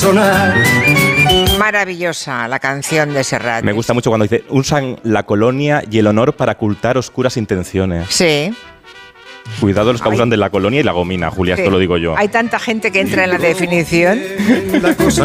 Maravillosa la canción de Serrat. Me gusta mucho cuando dice, usan la colonia y el honor para ocultar oscuras intenciones. Sí. Cuidado los que abusan de la colonia y la gomina, Julia, Sí. esto lo digo yo. Hay tanta gente que entra en la definición.